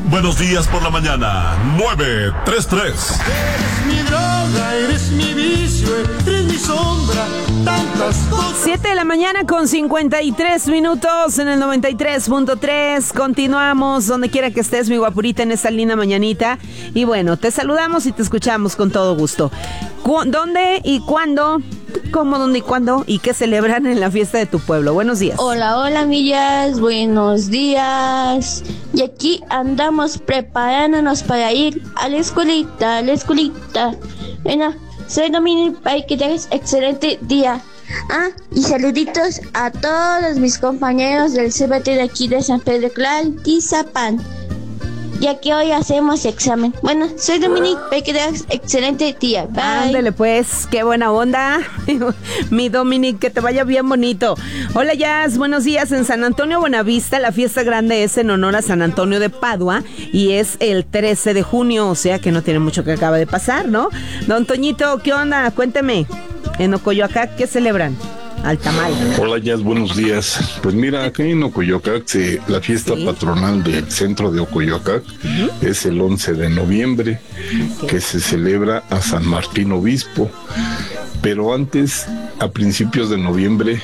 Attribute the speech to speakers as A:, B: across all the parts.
A: Buenos días por la mañana, 933.
B: Eres mi droga, eres mi vicio, eres mi sombra, tantas cosas.
C: 7 de la mañana con 53 minutos en el 93.3. Continuamos donde quiera que estés, mi guapurita, en esta linda mañanita. Y bueno, te saludamos y te escuchamos con todo gusto. ¿Dónde y cuándo? ¿Cómo, dónde y cuándo? ¿Y qué celebran en la fiesta de tu pueblo? Buenos días.
D: Hola, hola, millas. Buenos días. Y aquí andamos preparándonos para ir a la escuelita, Bueno, soy Dominic, para que tengas excelente día. Y saluditos a todos mis compañeros del CBT de aquí de San Pedro Clal, Tizapán, ya que hoy hacemos examen. Bueno, soy Dominic, para que tengas excelente día. Bye.
C: Ándale pues, qué buena onda. Mi Dominic, que te vaya bien bonito. Hola Jazz, buenos días. En San Antonio Buenavista, la fiesta grande es en honor a San Antonio de Padua y es el 13 de junio, o sea que no tiene mucho que acaba de pasar, ¿no? Don Toñito, ¿qué onda? Cuénteme. En Ocoyoacac, ¿qué celebran? Al tamal.
E: Hola, Jazz, buenos días. Pues mira, acá en Ocoyoacac, la fiesta patronal del centro de Ocoyoacac es el 11 de noviembre, que se celebra a San Martín Obispo. Pero antes, a principios de noviembre,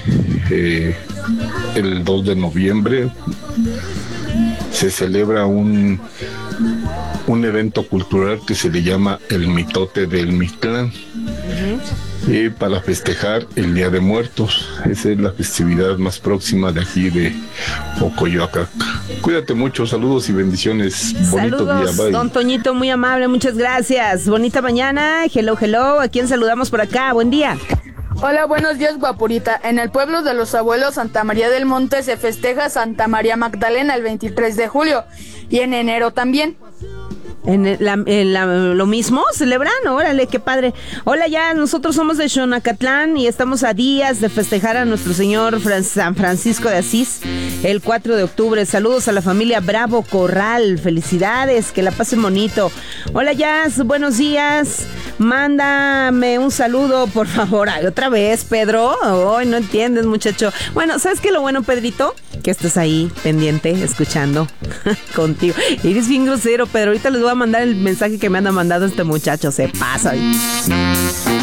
E: el 2 de noviembre, se celebra un evento cultural que se le llama el Mitote del Mictlán. Para festejar el Día de Muertos. Esa es la festividad más próxima de aquí de Ocoyoacac. Cuídate mucho, saludos y bendiciones. Bonito día, bye.
C: Don Toñito, muy amable, muchas gracias. Bonita mañana, hello, ¿a quién saludamos por acá? Buen día.
F: Hola, buenos días, guapurita. En el pueblo de los abuelos Santa María del Monte se festeja Santa María Magdalena el 23 de julio y en enero también.
C: ¿Lo mismo? ¿Celebran? Órale, qué padre. Hola, ya, nosotros somos de Xonacatlán y estamos a días de festejar a nuestro señor San Francisco de Asís el 4 de octubre. Saludos a la familia Bravo Corral. Felicidades, que la pasen bonito. Hola, Jazz, buenos días. Mándame un saludo, por favor. Ay, otra vez, Pedro. Ay, no entiendes, muchacho. Bueno, ¿sabes qué es lo bueno, Pedrito? Que estés ahí, pendiente, escuchando contigo. Eres bien grosero, Pedro. Ahorita les voy a mandar el mensaje que me anda mandando este muchacho. Se pasa.